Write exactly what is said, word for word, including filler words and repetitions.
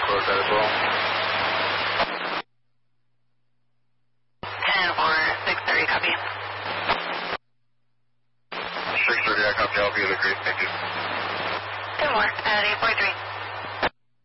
quote that as well. ten for six thirty, copy. six thirty, I copy. I'll be at the creek. Thank you. ten more at eight point three.